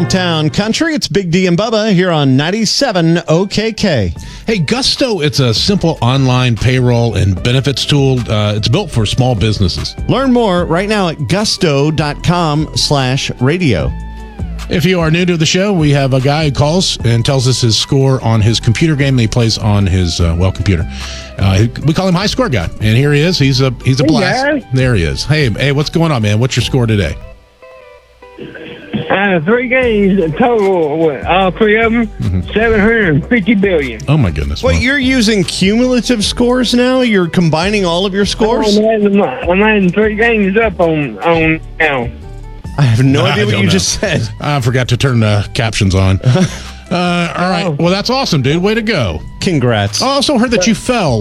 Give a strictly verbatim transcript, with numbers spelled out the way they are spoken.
Town Country. It's Big D and Bubba here on ninety-seven O K K. Hey, Gusto, it's a simple online payroll and benefits tool. Uh, it's built for small businesses. Learn more right now at gusto.com slash radio. If you are new to the show, we have a guy who calls and tells us his score on his computer game that he plays on his, uh, well, computer. Uh, we call him High Score Guy. And here he is. He's a he's a Hey, blast. guys. There he is. Hey, hey, what's going on, man? What's your score today? Uh, three games total, what, all three of them, Mm-hmm. seven hundred fifty billion. Oh, my goodness. Wait, Well, you're using cumulative scores now? You're combining all of your scores? I'm adding, I'm adding three games up on, on now. I have no I idea what don't you know. just said. I forgot to turn the captions on. Uh, all right. Well, that's awesome, dude. Way to go. Congrats. I also heard that you fell